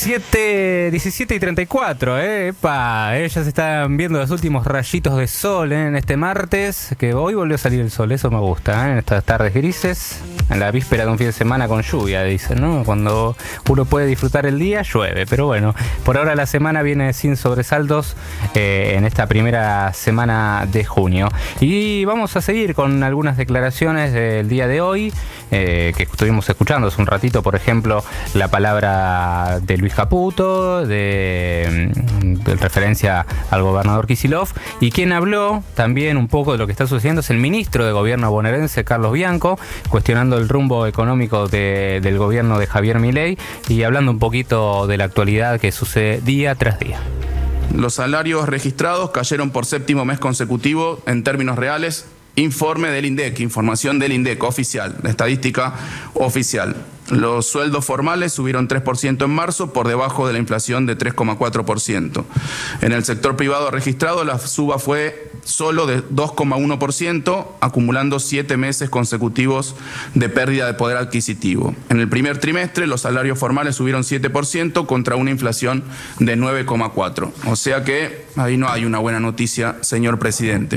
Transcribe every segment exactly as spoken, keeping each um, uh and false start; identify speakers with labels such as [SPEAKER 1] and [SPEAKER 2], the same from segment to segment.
[SPEAKER 1] diecisiete, diecisiete y treinta y cuatro, eh, epa, eh, ya se están viendo los últimos rayitos de sol eh, en este martes, que hoy volvió a salir el sol, eso me gusta, eh, en estas tardes grises, en la víspera de un fin de semana con lluvia, dicen, ¿no? Cuando uno puede disfrutar el día, llueve, pero bueno, por ahora la semana viene sin sobresaltos eh, en esta primera semana de junio. Y vamos a seguir con algunas declaraciones del día de hoy, eh, que estuvimos escuchando hace un ratito, por ejemplo, la palabra de Luis Caputo, de, de referencia al gobernador Kicillof, y quien habló también un poco de lo que está sucediendo es el ministro de gobierno bonaerense, Carlos Bianco, cuestionando el rumbo económico de, del gobierno de Javier Milei y hablando un poquito de la actualidad que sucede día tras día.
[SPEAKER 2] Los salarios registrados cayeron por séptimo mes consecutivo en términos reales. Informe del INDEC, información del INDEC oficial, estadística oficial. Los sueldos formales subieron tres por ciento en marzo, por debajo de la inflación de tres coma cuatro por ciento. En el sector privado registrado, la suba fue solo de dos coma uno por ciento, acumulando siete meses consecutivos de pérdida de poder adquisitivo. En el primer trimestre, los salarios formales subieron siete por ciento contra una inflación de nueve coma cuatro por ciento. O sea que ahí no hay una buena noticia, señor presidente.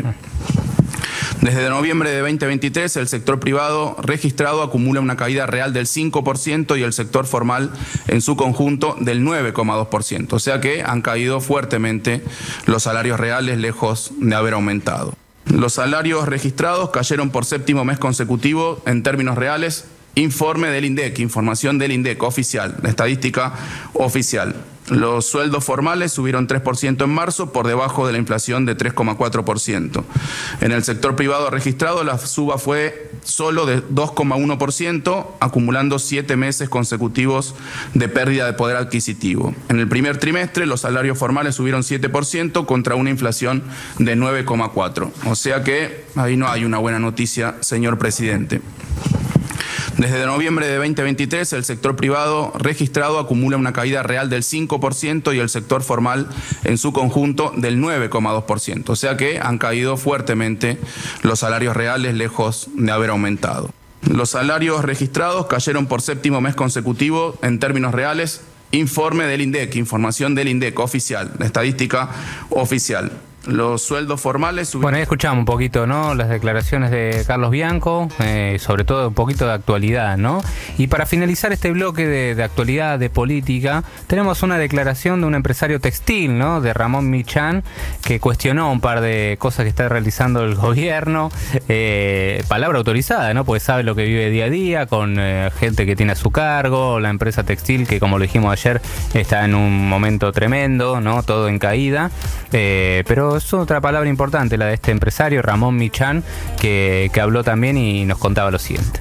[SPEAKER 2] Desde noviembre de veinte veintitrés, el sector privado registrado acumula una caída real del cinco por ciento y el sector formal en su conjunto del nueve coma dos por ciento. O sea que han caído fuertemente los salarios reales, lejos de haber aumentado. Los salarios registrados cayeron por séptimo mes consecutivo en términos reales. Informe del INDEC, información del INDEC oficial, estadística oficial. Los sueldos formales subieron tres por ciento en marzo, por debajo de la inflación de tres coma cuatro por ciento. En el sector privado registrado, la suba fue solo de dos coma uno por ciento, acumulando siete meses consecutivos de pérdida de poder adquisitivo. En el primer trimestre, los salarios formales subieron siete por ciento contra una inflación de nueve coma cuatro por ciento. O sea que ahí no hay una buena noticia, señor presidente. Desde noviembre de veinte veintitrés, el sector privado registrado acumula una caída real del cinco por ciento y el sector formal en su conjunto del nueve coma dos por ciento. O sea que han caído fuertemente los salarios reales, lejos de haber aumentado. Los salarios registrados cayeron por séptimo mes consecutivo en términos reales. Informe del INDEC, información del INDEC oficial, estadística oficial. Los sueldos formales subieron...
[SPEAKER 1] Bueno, ahí escuchamos un poquito, ¿no? Las declaraciones de Carlos Bianco, eh, sobre todo un poquito de actualidad, ¿no? Y para finalizar este bloque de, de actualidad, de política, tenemos una declaración de un empresario textil, ¿no? De Ramón Michán, que cuestionó un par de cosas que está realizando el gobierno. Eh, palabra autorizada, ¿no? Porque sabe lo que vive día a día, con eh, gente que tiene a su cargo, la empresa textil que, como lo dijimos ayer, está en un momento tremendo, ¿no? Todo en caída. Eh, pero es otra palabra importante, la de este empresario, Ramón Michán, que, que habló también y nos contaba lo siguiente.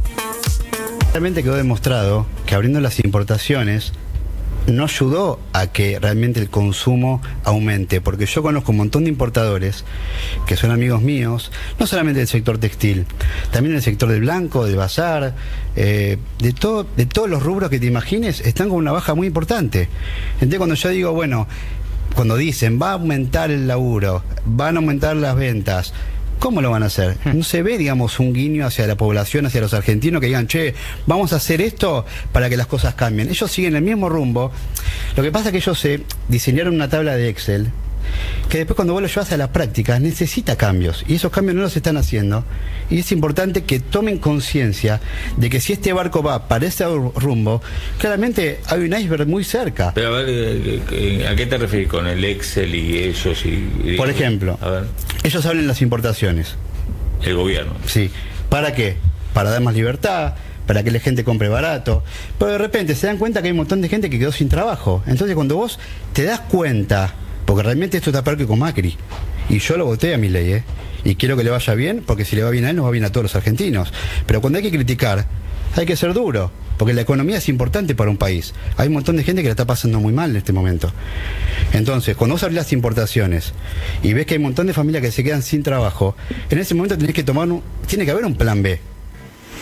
[SPEAKER 3] Realmente quedó demostrado que abriendo las importaciones no ayudó a que realmente el consumo aumente, porque yo conozco un montón de importadores que son amigos míos, no solamente del sector textil, también del sector del blanco, del bazar, eh, de, todo, de todos los rubros que te imagines, están con una baja muy importante. Entonces cuando yo digo, bueno, cuando dicen va a aumentar el laburo, van a aumentar las ventas, ¿cómo lo van a hacer? No se ve, digamos, un guiño hacia la población, hacia los argentinos que digan, che, vamos a hacer esto para que las cosas cambien. Ellos siguen el mismo rumbo. Lo que pasa es que ellos se diseñaron una tabla de Excel que después cuando vos lo llevas a la práctica necesita cambios, y esos cambios no los están haciendo, y es importante que tomen conciencia de que si este barco va para ese rumbo, claramente hay un iceberg muy cerca.
[SPEAKER 4] Pero a ver, ¿a qué te refieres con el Excel y ellos? Y, y,
[SPEAKER 3] Por ejemplo, a ver. Ellos hablan de las importaciones.
[SPEAKER 4] El gobierno.
[SPEAKER 3] Sí. ¿Para qué? Para dar más libertad, para que la gente compre barato, pero de repente se dan cuenta que hay un montón de gente que quedó sin trabajo. Entonces cuando vos te das cuenta, porque realmente esto está peor que con Macri, y yo lo voté a Milei, ¿eh? Y quiero que le vaya bien, porque si le va bien a él, nos va bien a todos los argentinos. Pero cuando hay que criticar, hay que ser duro, porque la economía es importante para un país. Hay un montón de gente que la está pasando muy mal en este momento. Entonces, cuando vos abrís las importaciones y ves que hay un montón de familias que se quedan sin trabajo, en ese momento tenés que tomar un, tiene que haber un plan B.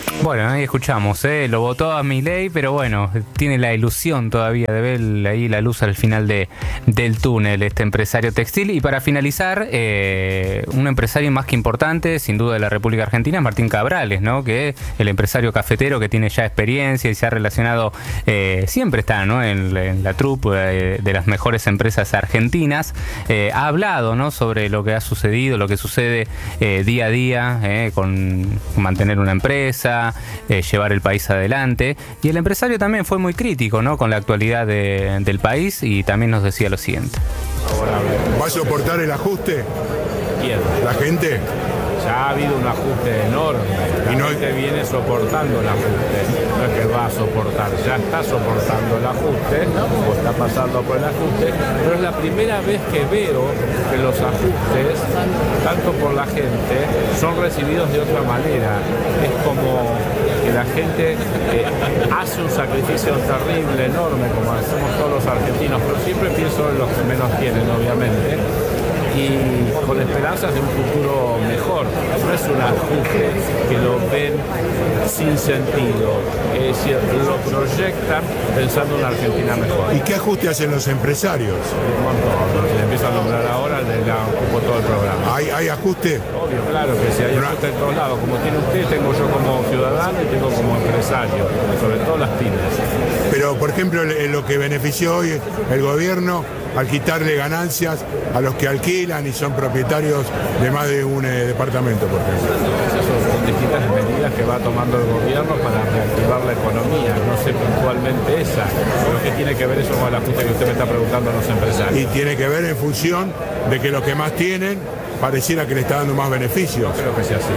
[SPEAKER 1] Bueno, ahí escuchamos, ¿eh? Lo votó a Milei, pero bueno, tiene la ilusión todavía de ver ahí la luz al final de, del túnel, este empresario textil. Y para finalizar, eh, un empresario más que importante, sin duda de la República Argentina, es Martín Cabrales, ¿no? Que es el empresario cafetero que tiene ya experiencia y se ha relacionado, eh, siempre está, ¿no? En, en la troupe de, de las mejores empresas argentinas. Eh, ha hablado, ¿no? Sobre lo que ha sucedido, lo que sucede eh, día a día, eh, con mantener una empresa, Eh, llevar el país adelante. Y el empresario también fue muy crítico, ¿no? Con la actualidad de, del país, y también nos decía lo siguiente.
[SPEAKER 5] ¿Va a soportar el ajuste?
[SPEAKER 6] ¿Quién?
[SPEAKER 5] ¿La gente?
[SPEAKER 6] Ya ha habido un ajuste enorme. La
[SPEAKER 5] Y no-
[SPEAKER 6] gente viene soportando el ajuste. No es que va a soportar, ya está soportando el ajuste o está pasando por el ajuste, pero es la primera vez que veo que los ajustes, tanto por la gente, son recibidos de otra manera. Es como que la gente eh, hace un sacrificio terrible, enorme, como hacemos todos los argentinos, pero siempre pienso en los que menos tienen, obviamente, y con esperanzas de un futuro mejor. No es un ajuste que lo ven sin sentido, es decir, lo proyectan pensando en una Argentina mejor.
[SPEAKER 5] ¿Y qué ajuste hacen los empresarios?
[SPEAKER 6] Un montón, ¿no? Si le empiezo a nombrar ahora, le la ocupo todo el programa.
[SPEAKER 5] ¿Hay, hay ajuste?
[SPEAKER 6] Obvio, claro que sí, hay ajuste en todos lados. Como tiene usted, tengo yo como ciudadano y tengo como empresario, sobre todo las pymes.
[SPEAKER 5] Pero, por ejemplo, en lo que benefició hoy el gobierno al quitarle ganancias a los que alquilan y son propietarios de más de un eh, departamento, por ejemplo.
[SPEAKER 6] Esas son distintas medidas que va tomando el gobierno para reactivar la economía. No sé puntualmente esa, pero ¿qué tiene que ver eso con el ajuste que usted me está preguntando a los empresarios?
[SPEAKER 5] Y tiene que ver en función de que los que más tienen pareciera que le está dando más beneficios.
[SPEAKER 6] Creo que sea así.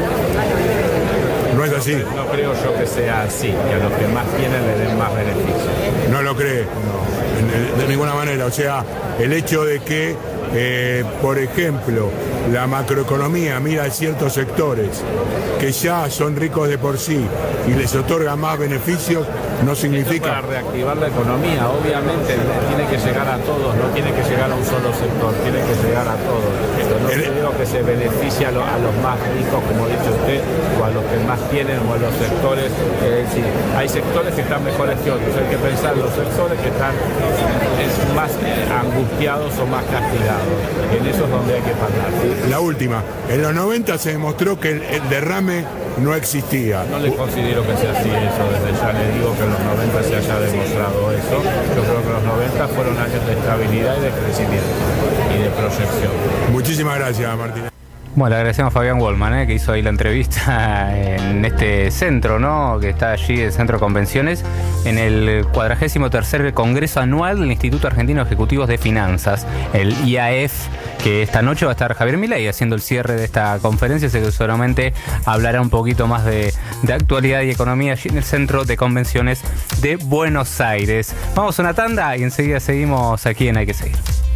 [SPEAKER 5] No es así.
[SPEAKER 6] No creo yo que sea así, que a los que más tienen le den más beneficios.
[SPEAKER 5] No lo cree. De, de ninguna manera. O sea, el hecho de que, eh, por ejemplo, la macroeconomía mira a ciertos sectores que ya son ricos de por sí y les otorga más beneficios, no
[SPEAKER 6] Esto
[SPEAKER 5] significa...
[SPEAKER 6] para reactivar la economía, obviamente tiene que llegar a todos, no tiene que llegar a un solo sector, tiene que llegar a todos. Pero no
[SPEAKER 5] El-
[SPEAKER 6] creo que se beneficie a, lo- a los más ricos, como dice usted, o a los que más tienen, o a los sectores. Es decir, hay sectores que están mejores que otros, hay que pensar en los sectores que están es, más eh, angustiados o más castigados. En eso es donde hay que parar. ¿sí?
[SPEAKER 5] La última, en los noventa se demostró que el, el derrame no existía.
[SPEAKER 6] No le considero que sea así eso, desde ya le digo que en los noventa se haya demostrado eso. Yo creo que los noventa fueron años de estabilidad y de crecimiento y de proyección.
[SPEAKER 5] Muchísimas gracias, Martín.
[SPEAKER 1] Bueno, le agradecemos a Fabián Goldman, eh, que hizo ahí la entrevista en este centro, ¿no? Que está allí, el Centro de Convenciones, en el cuadragésimo tercer Congreso Anual del Instituto Argentino de Ejecutivos de Finanzas, el I A F, que esta noche va a estar Javier Milei haciendo el cierre de esta conferencia, así que seguramente hablará un poquito más de, de actualidad y economía allí en el Centro de Convenciones de Buenos Aires. Vamos a una tanda y enseguida seguimos aquí en Hay que Seguir.